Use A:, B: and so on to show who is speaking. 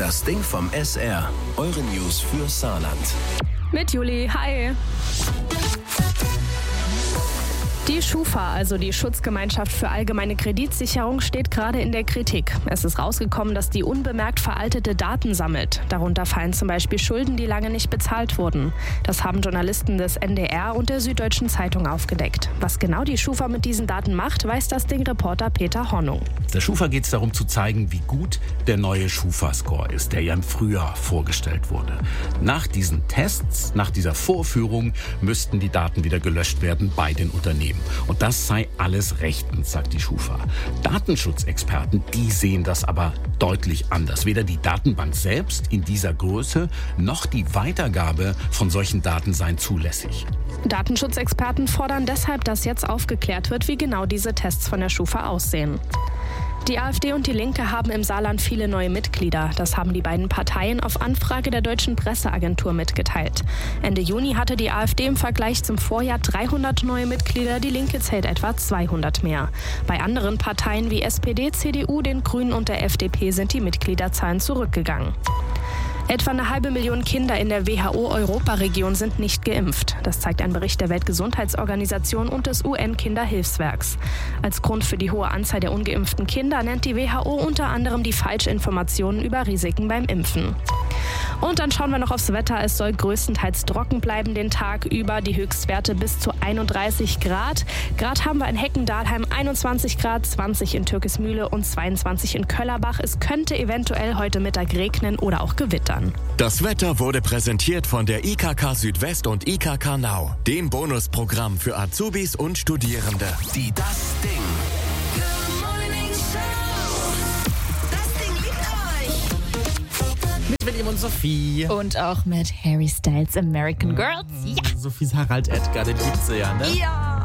A: Das Ding vom SR. Eure News für Saarland.
B: Mit Juli, hi. Die Schufa, also die Schutzgemeinschaft für allgemeine Kreditsicherung, steht gerade in der Kritik. Es ist rausgekommen, dass die unbemerkt veraltete Daten sammelt. Darunter fallen zum Beispiel Schulden, die lange nicht bezahlt wurden. Das haben Journalisten des NDR und der Süddeutschen Zeitung aufgedeckt. Was genau die Schufa mit diesen Daten macht, weiß das Ding-Reporter Peter Hornung.
C: Der Schufa geht es darum zu zeigen, wie gut der neue Schufa-Score ist, der ja im Frühjahr vorgestellt wurde. Nach diesen Tests, nach dieser Vorführung, müssten die Daten wieder gelöscht werden bei den Unternehmen. Und das sei alles rechtens, sagt die Schufa. Datenschutzexperten, die sehen das aber deutlich anders. Weder die Datenbank selbst in dieser Größe noch die Weitergabe von solchen Daten seien zulässig.
B: Datenschutzexperten fordern deshalb, dass jetzt aufgeklärt wird, wie genau diese Tests von der Schufa aussehen. Die AfD und die Linke haben im Saarland viele neue Mitglieder. Das haben die beiden Parteien auf Anfrage der Deutschen Presseagentur mitgeteilt. Ende Juni hatte die AfD im Vergleich zum Vorjahr 300 neue Mitglieder, die Linke zählt etwa 200 mehr. Bei anderen Parteien wie SPD, CDU, den Grünen und der FDP sind die Mitgliederzahlen zurückgegangen. Etwa 500.000 Kinder in der WHO-Europaregion sind nicht geimpft. Das zeigt ein Bericht der Weltgesundheitsorganisation und des UN-Kinderhilfswerks. Als Grund für die hohe Anzahl der ungeimpften Kinder nennt die WHO unter anderem die Falschinformationen über Risiken beim Impfen. Und dann schauen wir noch aufs Wetter. Es soll größtenteils trocken bleiben den Tag über. Die Höchstwerte bis zu 31 Grad. Gerade haben wir in Hecken-Dahlheim 21 Grad, 20 in Türkismühle und 22 in Köllerbach. Es könnte eventuell heute Mittag regnen oder auch gewittern.
D: Das Wetter wurde präsentiert von der IKK Südwest und IKK Now, dem Bonusprogramm für Azubis und Studierende.
A: Die Das Ding.
C: Mit William und Sophie.
E: Und auch mit Harry Styles American Girls. Ja.
C: Sophies Harald Edgar, den liebt sie ja, ne?
E: Ja.